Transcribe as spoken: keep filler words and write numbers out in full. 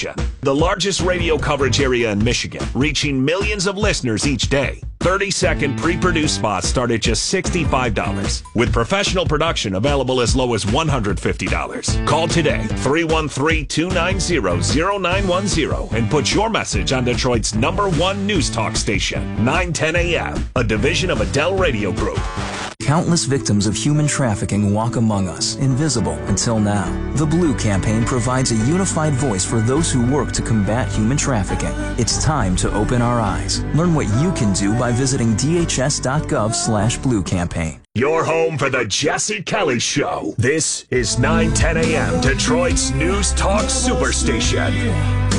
Station, the largest radio coverage area in Michigan, reaching millions of listeners each day. thirty-second pre-produced spots start at just sixty-five dollars, with professional production available as low as one hundred fifty dollars. Call today, three one three, two nine zero, zero nine one zero, and put your message on Detroit's number one news talk station, nine ten A M, a division of Adele Radio Group. Countless victims of human trafficking walk among us, invisible until now. The Blue Campaign provides a unified voice for those who work to combat human trafficking. It's time to open our eyes. Learn what you can do by visiting D H S dot gov slash blue campaign. Your home for the Jesse Kelly Show. This is nine ten A M, Detroit's News Talk Superstation.